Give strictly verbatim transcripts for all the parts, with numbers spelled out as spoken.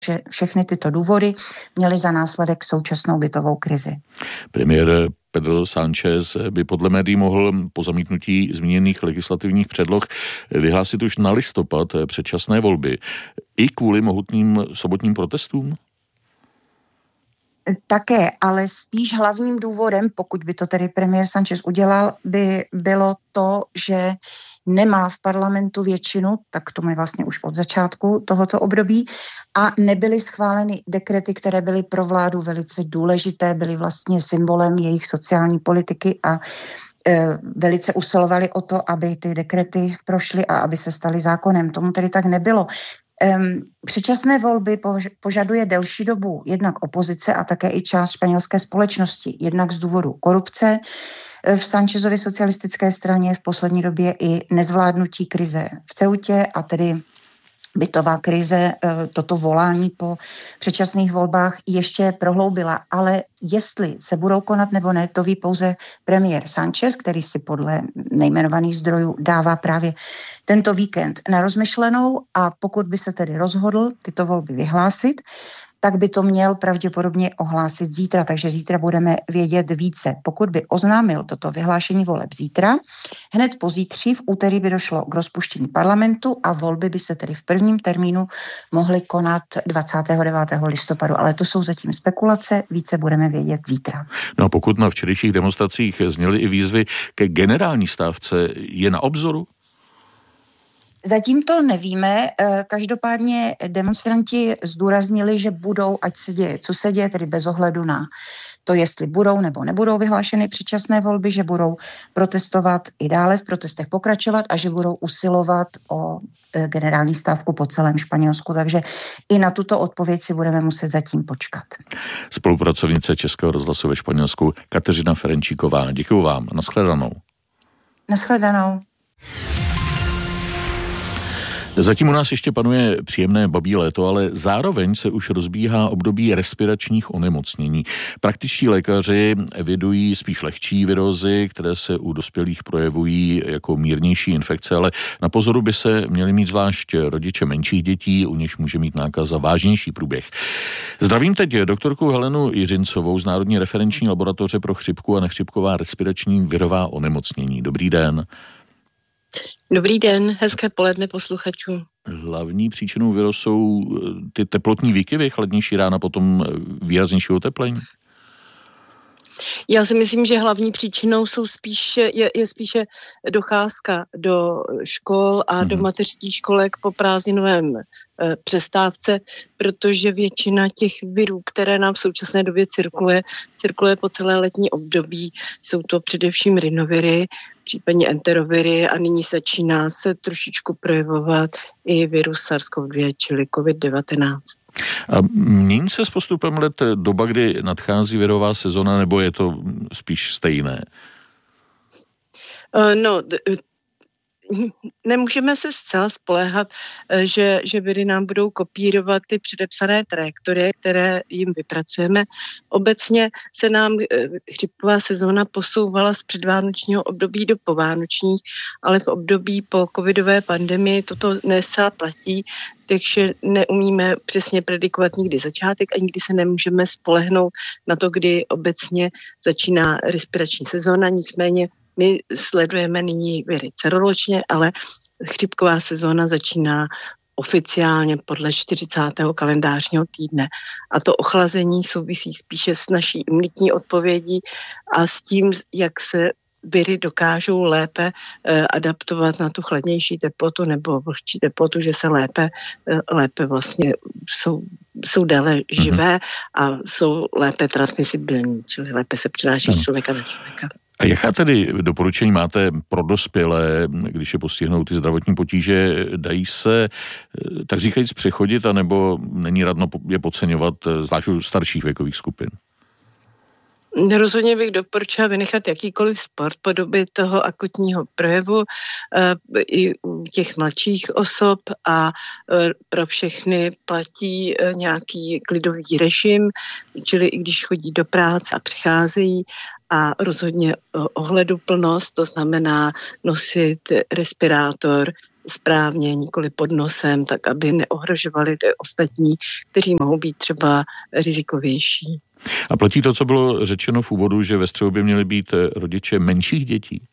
že všechny tyto důvody měly za následek současnou bytovou krizi. Premiér Pedro Sánchez by podle médií mohl po zamítnutí zmíněných legislativních předloh vyhlásit už na listopad předčasné volby. I kvůli mohutným sobotním protestům? Také, ale spíš hlavním důvodem, pokud by to tedy premiér Sánchez udělal, by bylo to, že nemá v parlamentu většinu, tak to je vlastně už od začátku tohoto období, a nebyly schváleny dekrety, které byly pro vládu velice důležité, byly vlastně symbolem jejich sociální politiky a e, velice usilovali o to, aby ty dekrety prošly a aby se staly zákonem. Tomu tedy tak nebylo. Um, předčasné volby požaduje delší dobu jednak opozice a také i část španělské společnosti, jednak z důvodu korupce v Sanchezově socialistické straně, v poslední době i nezvládnutí krize v Ceutě a tedy bytová krize toto volání po předčasných volbách ještě prohloubila. Ale jestli se budou konat nebo ne, to ví pouze premiér Sánchez, který si podle nejmenovaných zdrojů dává právě tento víkend na rozmyšlenou, a pokud by se tedy rozhodl tyto volby vyhlásit, tak by to měl pravděpodobně ohlásit zítra, takže zítra budeme vědět více. Pokud by oznámil toto vyhlášení voleb zítra, hned pozítří v úterý by došlo k rozpuštění parlamentu a volby by se tedy v prvním termínu mohly konat dvacátého devátého listopadu, ale to jsou zatím spekulace, více budeme vědět zítra. No a pokud na včerejších demonstracích zněly i výzvy ke generální stávce, je na obzoru? Zatím to nevíme, každopádně demonstranti zdůraznili, že budou, ať se děje, co se děje, tedy bez ohledu na to, jestli budou nebo nebudou vyhlášeny předčasné volby, že budou protestovat i dále, v protestech pokračovat a že budou usilovat o generální stávku po celém Španělsku, takže i na tuto odpověď si budeme muset zatím počkat. Spolupracovnice Českého rozhlasu ve Španělsku Kateřina Ferenčíková, děkuju vám, nashledanou. Nashledanou. Zatím u nás ještě panuje příjemné babí léto, ale zároveň se už rozbíhá období respiračních onemocnění. Praktičtí lékaři evidují spíš lehčí virózy, které se u dospělých projevují jako mírnější infekce, ale na pozoru by se měli mít zvlášť rodiče menších dětí, u nichž může mít nákaza vážnější průběh. Zdravím teď doktorku Helenu Jiřincovou z Národní referenční laboratoře pro chřipku a nechřipková respirační virová onemocnění. Dobrý den. Dobrý den, hezké poledne posluchačů. Hlavní příčinou viru jsou ty teplotní výkyvy, chladnější rána, potom výraznější oteplení? Já si myslím, že hlavní příčinou jsou spíše, je, je spíše docházka do škol a mm-hmm. do mateřských školek po prázdninovém e, přestávce, protože většina těch virů, které nám v současné době cirkuluje, cirkuluje po celé letní období. Jsou to především rhinoviry, případně enteroviry a nyní začíná se trošičku projevovat i virus SARS-CoV dva, čili covid devatenáct. A mění se s postupem let doba, kdy nadchází virová sezona, nebo je to spíš stejné? Uh, no, d- nemůžeme se zcela spoléhat, že, že viry nám budou kopírovat ty předepsané trajektorie, které jim vypracujeme. Obecně se nám chřipková sezóna posouvala z předvánočního období do povánočních, ale v období po covidové pandemii toto nescela platí, takže neumíme přesně predikovat nikdy začátek a nikdy se nemůžeme spolehnout na to, kdy obecně začíná respirační sezóna, nicméně my sledujeme nyní viry celoročně, ale chřipková sezóna začíná oficiálně podle čtyřicátého kalendářního týdne. A to ochlazení souvisí spíše s naší imunitní odpovědí a s tím, jak se viry dokážou lépe eh, adaptovat na tu chladnější teplotu nebo vlhčí teplotu, že se lépe, eh, lépe vlastně jsou, jsou déle živé a jsou lépe transmisibilní, čili lépe se přenáší z člověka na člověka. A jaká tedy doporučení máte pro dospělé, když je postihnou ty zdravotní potíže? Dají se, tak říkajíc, přechodit, anebo není radno je podceňovat, zvlášť u starších věkových skupin? Rozhodně bych doporučila vynechat jakýkoliv sport po době toho akutního projevu e, i u těch mladších osob a e, pro všechny platí e, nějaký klidový režim, čili i když chodí do práce a přicházejí, a rozhodně ohleduplnost, to znamená nosit respirátor správně, nikoli pod nosem, tak aby neohrožovali ty ostatní, kteří mohou být třeba rizikovější. A platí to, co bylo řečeno v úvodu, že ve středu by měly být rodiče menších dětí?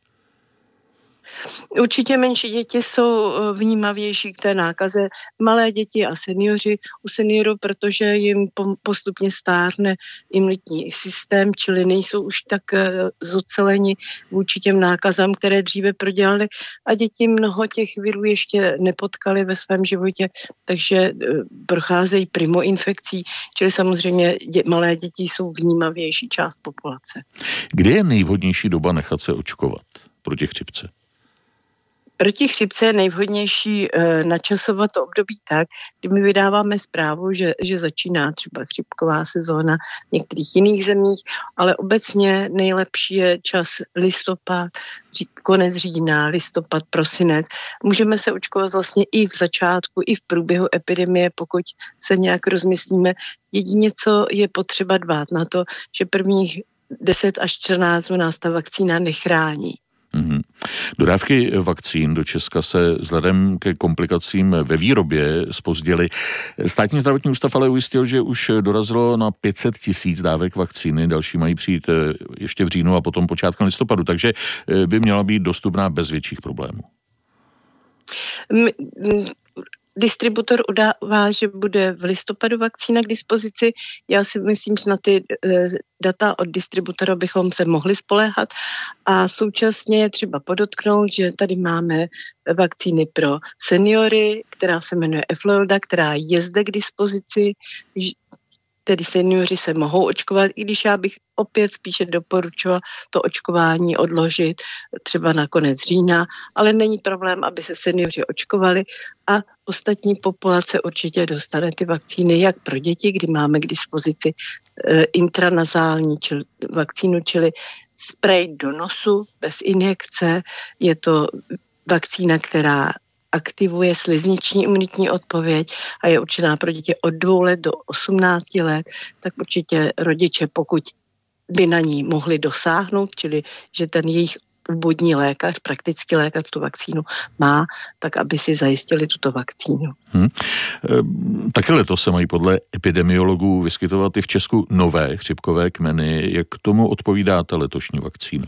Určitě menší děti jsou vnímavější k té nákaze. Malé děti a seniori, u seniorů, protože jim postupně stárne imunitní systém, čili nejsou už tak zoceleni vůči těm nákazám, které dříve prodělali, a děti mnoho těch virů ještě nepotkali ve svém životě, takže procházejí primoinfekcí, čili samozřejmě dě, malé děti jsou vnímavější část populace. Kdy je nejvhodnější doba nechat se očkovat proti chřipce? Proti chřipce je nejvhodnější e, načasovat to období tak, kdy my vydáváme zprávu, že, že začíná třeba chřipková sezóna v některých jiných zemích, ale obecně nejlepší je čas listopad, ří, konec října, listopad, prosinec. Můžeme se očkovat vlastně i v začátku, i v průběhu epidemie, pokud se nějak rozmyslíme. Jedině, co je potřeba dbát na to, že prvních deset až čtrnáct dnů nás ta vakcína nechrání. Mm-hmm. Dodávky vakcín do Česka se vzhledem ke komplikacím ve výrobě zpozdily. Státní zdravotní ústav ale ujistil, že už dorazilo na pět set tisíc dávek vakcíny, další mají přijít ještě v říjnu a potom počátkem listopadu, takže by měla být dostupná bez větších problémů. M- m- Distributor udává, že bude v listopadu vakcína k dispozici. Já si myslím, že na ty e, data od distributora bychom se mohli spoléhat. A současně je třeba podotknout, že tady máme vakcíny pro seniory, která se jmenuje Eflorda, která je zde k dispozici. Tedy seniori se mohou očkovat, i když já bych opět spíše doporučovala to očkování odložit třeba na konec října, ale není problém, aby se seniori očkovali a ostatní populace určitě dostane ty vakcíny, jak pro děti, kdy máme k dispozici e, intranazální čili, vakcínu, čili sprej do nosu bez injekce. Je to vakcína, která aktivuje slizniční imunitní odpověď a je určená pro děti od dvou let do osmnácti let, tak určitě rodiče, pokud by na ní mohli dosáhnout, čili že ten jejich úvodní lékař, praktický lékař tu vakcínu má, tak aby si zajistili tuto vakcínu. Hmm. E, taky letos se mají podle epidemiologů vyskytovat i v Česku nové chřipkové kmeny. Jak k tomu odpovídá ta letošní vakcína?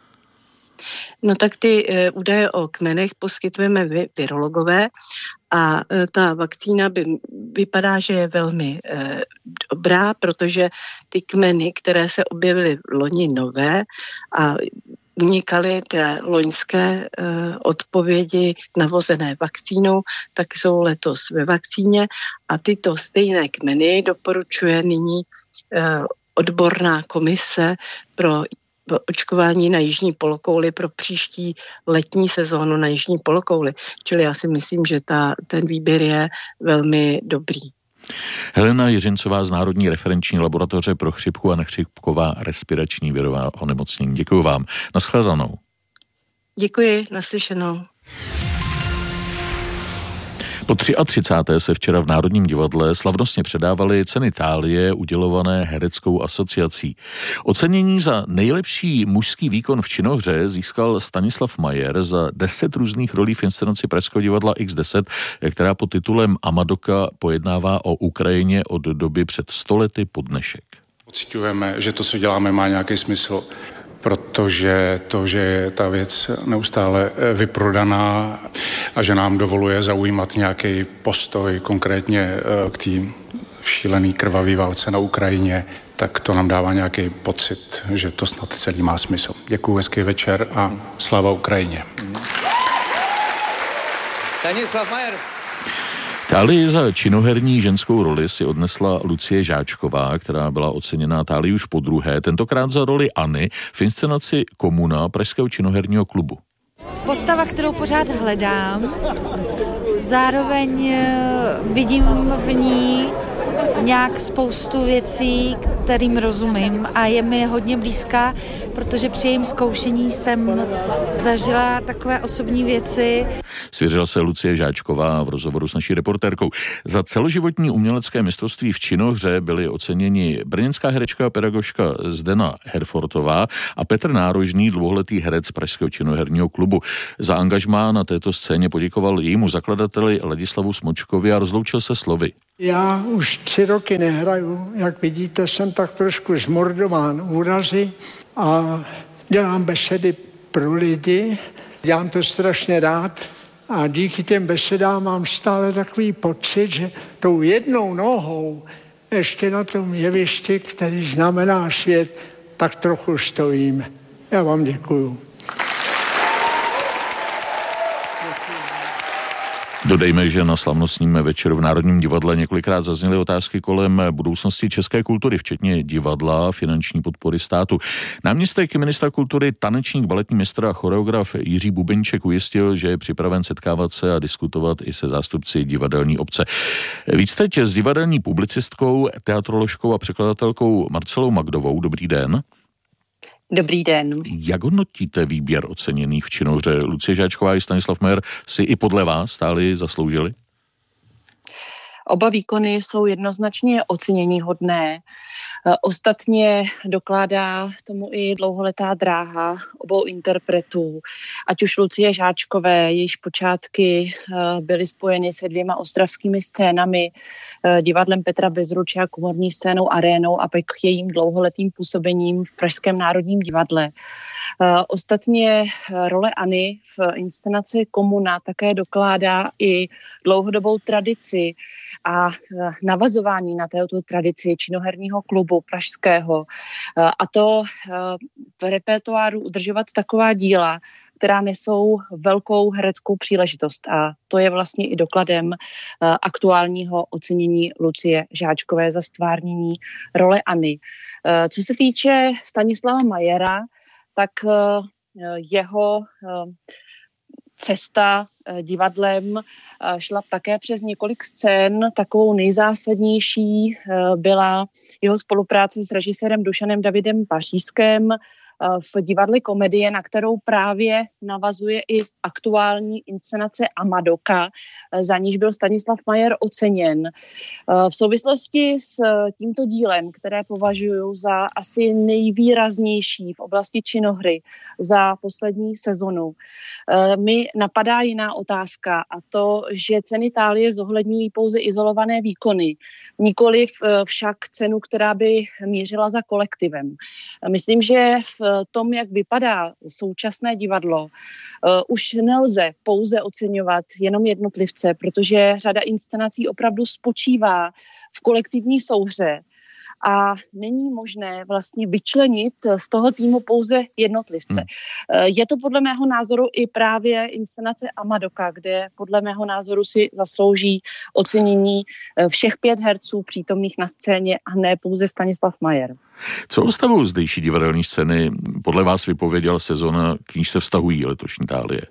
No tak ty e, údaje o kmenech poskytujeme vy, virologové a e, ta vakcína by, vypadá, že je velmi e, dobrá, protože ty kmeny, které se objevily v loni nové a unikaly té loňské e, odpovědi navozené vakcínou, tak jsou letos ve vakcíně a tyto stejné kmeny doporučuje nyní e, odborná komise pro očkování na jižní polokouli pro příští letní sezónu na jižní polokouli. Čili já si myslím, že ta, ten výběr je velmi dobrý. Helena Jiřincová z Národní referenční laboratoře pro chřipku a nechřipková respirační virová onemocnění. Děkuji vám. Naschledanou. Děkuji, naslyšenou. Po třicáté třetí se včera v Národním divadle slavnostně předávaly ceny Thálie udělované hereckou asociací. Ocenění za nejlepší mužský výkon v činohře získal Stanislav Majer za deset různých rolí v inscenaci Pražského divadla iks deset, která pod titulem Amadoka pojednává o Ukrajině od doby před sto lety po dnešek. Pociťujeme, že to, co děláme, má nějaký smysl, protože to, že je ta věc neustále vyprodaná a že nám dovoluje zaujímat nějaký postoj konkrétně k té šílený krvavý válce na Ukrajině, tak to nám dává nějaký pocit, že to snad celý má smysl. Děkuju, hezký večer a sláva Ukrajině. Stanislav Majer. Thálii za činoherní ženskou roli si odnesla Lucie Žáčková, která byla oceněná Thálii už po druhé, tentokrát za roli Anny v inscenaci Komuna Pražského činoherního klubu. Postava, kterou pořád hledám, zároveň vidím v ní nějak spoustu věcí, kterým rozumím a je mi hodně blízká, protože při jejím zkoušení jsem zažila takové osobní věci. Svěřila se Lucie Žáčková v rozhovoru s naší reportérkou. Za celoživotní umělecké mistrovství v činohře byli oceněni brněnská herečka a pedagožka Zdena Herfortová a Petr Nárožný, dlouholetý herec Pražského činoherního klubu. Za angažmá na této scéně poděkoval jejímu zakladateli Ladislavu Smočkovi a rozloučil se slovy. Já už tři roky nehraju, jak vidíte, jsem tak trošku zmordován úrazy a dělám besedy pro lidi, dělám to strašně rád a díky těm besedám mám stále takový pocit, že tou jednou nohou ještě na tom jevišti, který znamená svět, tak trochu stojím. Já vám děkuju. Dodejme, že na slavnostním večeru v Národním divadle několikrát zazněly otázky kolem budoucnosti české kultury, včetně divadla, finanční podpory státu. Náměstek ministra kultury, tanečník, baletní mistr a choreograf Jiří Bubenček ujistil, že je připraven setkávat se a diskutovat i se zástupci divadelní obce. Víc teď s divadelní publicistkou, teatroložkou a překladatelkou Marcelou Magdovou. Dobrý den. Dobrý den. Jak hodnotíte výběr oceněných v činohře? Lucie Žáčková i Stanislav Majer si i podle vás stáli zasloužili? Oba výkony jsou jednoznačně oceněníhodné. Ostatně dokládá tomu i dlouholetá dráha obou interpretů. Ať už Lucie Žáčkové, jejíž počátky byly spojeny se dvěma ostravskými scénami, divadlem Petra Bezruče a komorní scénou Arénou a pak jejím dlouholetým působením v Pražském národním divadle. Ostatně role Anny v inscenaci Komuna také dokládá i dlouhodobou tradici a navazování na této tradici činoherního klubu pražského. A to v repertoáru udržovat taková díla, která nesou velkou hereckou příležitost. A to je vlastně i dokladem aktuálního ocenění Lucie Žáčkové za stvárnění role Anny. Co se týče Stanislava Majera, tak jeho cesta divadlem šla také přes několik scén. Takovou nejzásadnější byla jeho spolupráce s režisérem Dušanem Davidem Pařížským v divadle Komedie, na kterou právě navazuje i aktuální inscenace Amadoka, za níž byl Stanislav Majer oceněn. V souvislosti s tímto dílem, které považuji za asi nejvýraznější v oblasti činohry za poslední sezonu, mi napadá jiná otázka, a to, že ceny Thálie zohledňují pouze izolované výkony, nikoliv však cenu, která by mířila za kolektivem. Myslím, že v tom, jak vypadá současné divadlo, uh, už nelze pouze oceňovat jenom jednotlivce, protože řada inscenací opravdu spočívá v kolektivní souhře a není možné vlastně vyčlenit z toho týmu pouze jednotlivce. Hmm. Je to podle mého názoru i právě inscenace Amadoka, kde podle mého názoru si zaslouží ocenění všech pět herců přítomných na scéně a ne pouze Stanislav Majer. Co o stavu zdejší divadelní scény podle vás vypověděl sezona, k níž se vztahují letošní Thálie?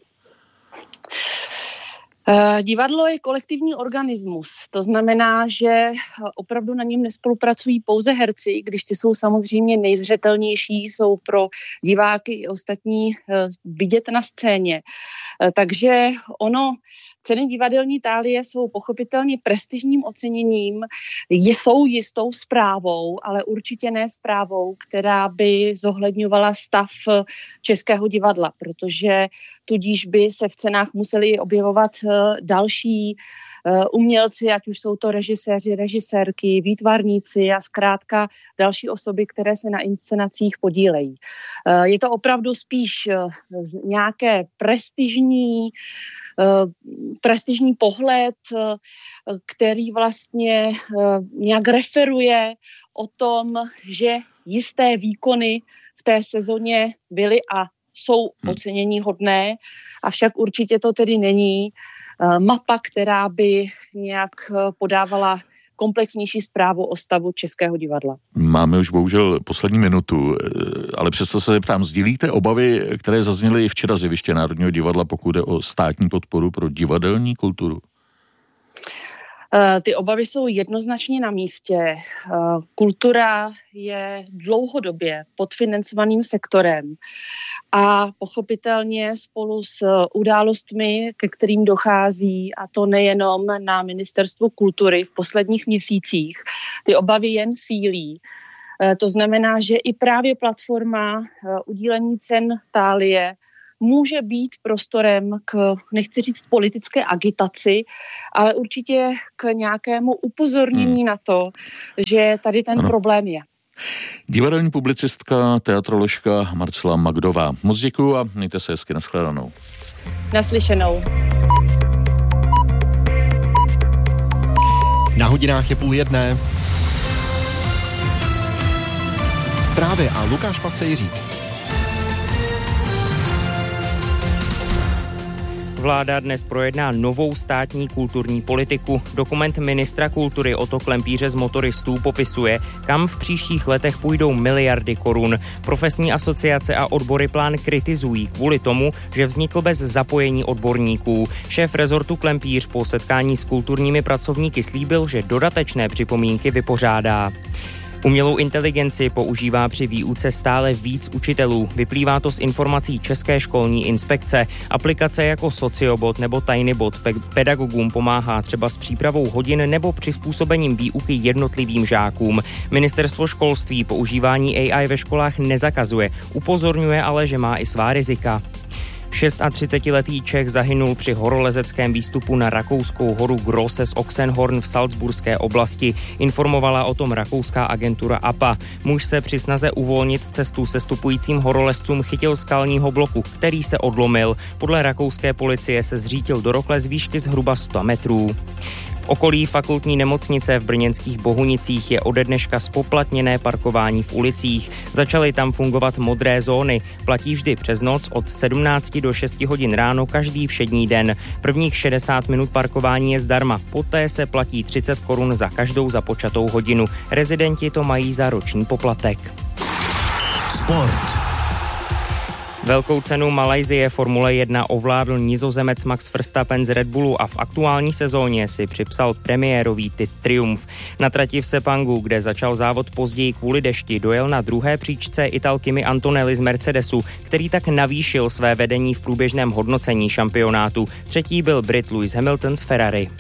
Divadlo je kolektivní organismus, to znamená, že opravdu na něm nespolupracují pouze herci, když ty jsou samozřejmě nejzřetelnější, jsou pro diváky i ostatní vidět na scéně. Takže ono, ceny divadelní Thálie jsou pochopitelně prestižním oceněním, jsou jistou zprávou, ale určitě ne zprávou, která by zohledňovala stav českého divadla, protože tudíž by se v cenách museli objevovat další umělci, ať už jsou to režiséři, režisérky, výtvarníci a zkrátka další osoby, které se na inscenacích podílejí. Je to opravdu spíš nějaké prestižní prestižní pohled, který vlastně nějak referuje o tom, že jisté výkony v té sezóně byly a jsou ocenění hodné, avšak určitě to tedy není mapa, která by nějak podávala komplexnější zprávu o stavu českého divadla. Máme už bohužel poslední minutu, ale přesto se ptám, sdílíte obavy, které zazněly včera z jeviště Národního divadla, pokud jde o státní podporu pro divadelní kulturu? Ty obavy jsou jednoznačně na místě. Kultura je dlouhodobě podfinancovaným sektorem a pochopitelně spolu s událostmi, ke kterým dochází, a to nejenom na Ministerstvu kultury v posledních měsících, ty obavy jen sílí. To znamená, že i právě platforma udílení cen Thálie může být prostorem k, nechci říct politické agitaci, ale určitě k nějakému upozornění hmm. na to, že tady ten ano. problém je. Divadelní publicistka, teatroložka Marcela Magdová. Moc děkuju a mějte se hezky, nashledanou. Naslyšenou. Na hodinách je půl jedné. Zprávy a Lukáš Pastejřík. Vláda dnes projedná novou státní kulturní politiku. Dokument ministra kultury Otto Klempíře z Motoristů popisuje, kam v příštích letech půjdou miliardy korun. Profesní asociace a odbory plán kritizují kvůli tomu, že vznikl bez zapojení odborníků. Šéf rezortu Klempíř po setkání s kulturními pracovníky slíbil, že dodatečné připomínky vypořádá. Umělou inteligenci používá při výuce stále víc učitelů. Vyplývá to z informací České školní inspekce. Aplikace jako Sociobot nebo Tinybot pedagogům pomáhá třeba s přípravou hodin nebo přizpůsobením výuky jednotlivým žákům. Ministerstvo školství používání A I ve školách nezakazuje, upozorňuje ale, že má i svá rizika. třicetišestiletý Čech zahynul při horolezeckém výstupu na rakouskou horu Grosses Oxenhorn v Salzburské oblasti. Informovala o tom rakouská agentura A P A. Muž se při snaze uvolnit cestu sestupujícím horolezcům chytil skalního bloku, který se odlomil. Podle rakouské policie se zřítil do rokle z výšky zhruba sto metrů. V okolí fakultní nemocnice v brněnských Bohunicích je ode dneška spoplatněné parkování v ulicích. Začaly tam fungovat modré zóny. Platí vždy přes noc od sedmnácti do šesti hodin ráno každý všední den. Prvních šedesát minut parkování je zdarma, poté se platí třicet korun za každou započatou hodinu. Rezidenti to mají za roční poplatek. Sport. Velkou cenu Malajsie Formule jedna ovládl Nizozemec Max Verstappen z Red Bullu a v aktuální sezóně si připsal premiérový triumf. Na trati v Sepangu, kde začal závod později kvůli dešti, dojel na druhé příčce Ital Kimi Antonelli z Mercedesu, který tak navýšil své vedení v průběžném hodnocení šampionátu. Třetí byl Brit Lewis Hamilton z Ferrari.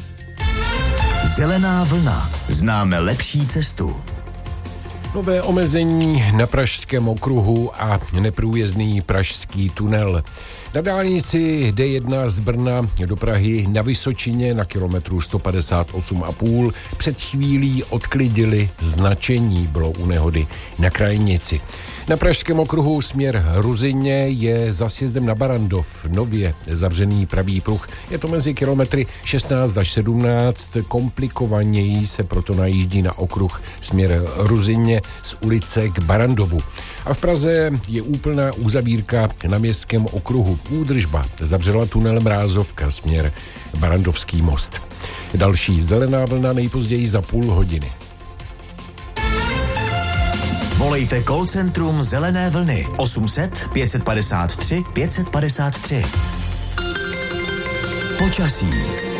Zelená vlna. Známe lepší cestu. Nové omezení na Pražském okruhu a neprůjezdný pražský tunel. Na dálnici D jedna z Brna do Prahy na Vysočině na kilometru sto padesát osm a půl před chvílí odklidili značení, bylo u nehody na krajnici. Na Pražském okruhu směr Ruzyně je za sjezdem na Barandov nově zavřený pravý pruh. Je to mezi kilometry šestnáct až sedmnáct, komplikovaněji se proto najíždí na okruh směr Ruzyně z ulice k Barandovu. A v Praze je úplná uzavírka na Městském okruhu. Údržba zavřela tunel Mrázovka směr Barandovský most. Další zelená vlna nejpozději za půl hodiny. Volejte call centrum Zelené vlny osm set pět padesát tři pět padesát tři. Počasí.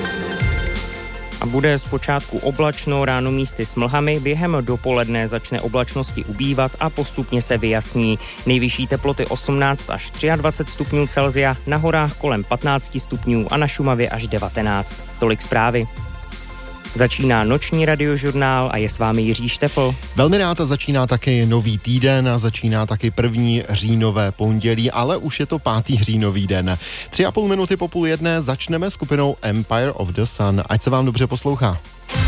A bude zpočátku oblačno, ráno místy s mlhami, během dopoledne začne oblačnosti ubývat a postupně se vyjasní. Nejvyšší teploty osmnáct až dvacet tři stupňů Celsia, na horách kolem patnáct stupňů a na Šumavě až devatenáct. Tolik zprávy. Začíná noční radiožurnál a je s vámi Jiří Štefl. Velmi rád začíná taky nový týden a začíná taky první říjnové pondělí, ale už je to pátý říjnový den. Tři a půl minuty po půl jedné začneme skupinou Empire of the Sun. Ať se vám dobře poslouchá.